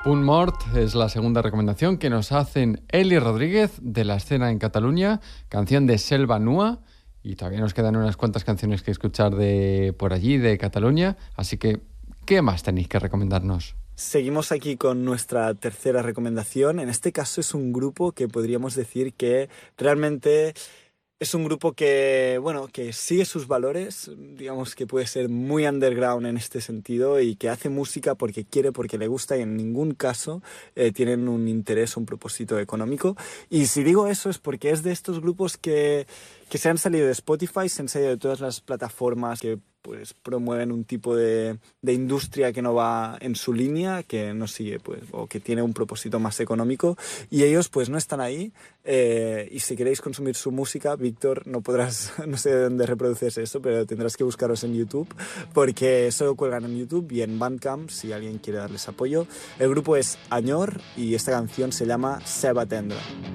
Punt Mort es la segunda recomendación que nos hacen Eli Rodríguez de la escena en Cataluña, canción de Selva Nua, y todavía nos quedan unas cuantas canciones que escuchar de por allí, de Cataluña, así que, ¿qué más tenéis que recomendarnos? Seguimos aquí con nuestra tercera recomendación. En este caso es un grupo que podríamos decir que realmente es un grupo que, bueno, que sigue sus valores, digamos que puede ser muy underground en este sentido y que hace música porque quiere, porque le gusta y en ningún caso tienen un interés o un propósito económico. Y si digo eso es porque es de estos grupos que se han salido de Spotify, se han salido de todas las plataformas que pues promueven un tipo de industria que no va en su línea, que no sigue, pues, o que tiene un propósito más económico, y ellos pues no están ahí, y si queréis consumir su música, Víctor, no podrás, no sé de dónde reproduces eso, pero tendrás que buscaros en YouTube, porque solo cuelgan en YouTube y en Bandcamp, si alguien quiere darles apoyo. El grupo es Añor, y esta canción se llama Seba Tendra.